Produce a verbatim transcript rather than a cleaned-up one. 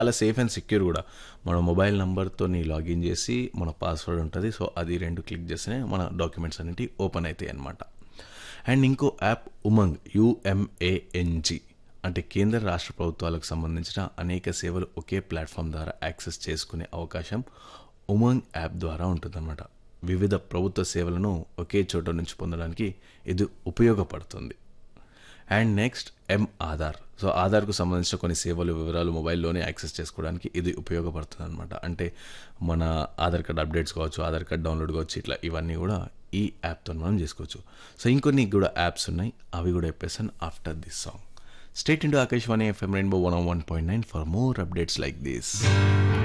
చాలా safe and secure కూడా. మన మొబైల్ నంబర్తోని లాగిన్ చేసి మన పాస్వర్డ్ ఉంటుంది. సో అది రెండు క్లిక్ చేస్తేనే మన డాక్యుమెంట్స్ అనేవి ఓపెన్ అవుతాయి అన్నమాట. అండ్ ఇంకో యాప్ ఉమంగ్, యుఎంఏఎన్జి, అంటే కేంద్ర రాష్ట్ర ప్రభుత్వాలకు సంబంధించిన అనేక సేవలు ఒకే ప్లాట్ఫామ్ ద్వారా యాక్సెస్ చేసుకునే అవకాశం ఉమంగ్ యాప్ ద్వారా ఉంటుందన్నమాట. వివిధ ప్రభుత్వ సేవలను ఒకే చోట నుంచి పొందడానికి ఇది ఉపయోగపడుతుంది. And next M Aadhaar. So ఆధార్కు సంబంధించిన కొన్ని సేవలు వివరాలు మొబైల్లోనే యాక్సెస్ చేసుకోవడానికి ఇది ఉపయోగపడుతుంది అనమాట. అంటే మన ఆధార్ కార్డ్ అప్డేట్స్ కావచ్చు, ఆధార్ కార్డ్ డౌన్లోడ్ కావచ్చు, ఇట్లా ఇవన్నీ కూడా ఈ యాప్తో మనం చేసుకోవచ్చు. సో ఇంకొన్ని కూడా యాప్స్ ఉన్నాయి, అవి కూడా చెప్పేసాను after this song. State into Akashvani FM rainbow one one point nine for more updates like this.